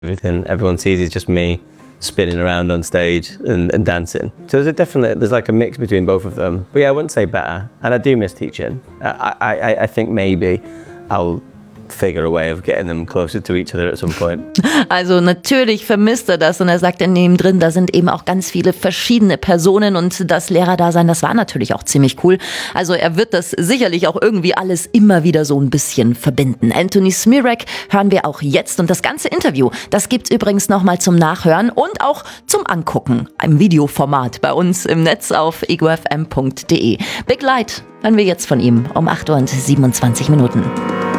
Everything everyone sees is just me spinning around on stage and dancing. So there's like a mix between both of them. But yeah, I wouldn't say better. And I do miss teaching. I think maybe I'll figure a way of getting them closer to each other at some point. Also natürlich vermisst er das und er sagt in dem drin, da sind eben auch ganz viele verschiedene Personen und das Lehrerdasein, das war natürlich auch ziemlich cool. Also er wird das sicherlich auch irgendwie alles immer wieder so ein bisschen verbinden. Anthony Smirak hören wir auch jetzt und das ganze Interview, das gibt's übrigens nochmal zum Nachhören und auch zum Angucken im Videoformat bei uns im Netz auf egofm.de. Big Light hören wir jetzt von ihm um 8:27 Uhr.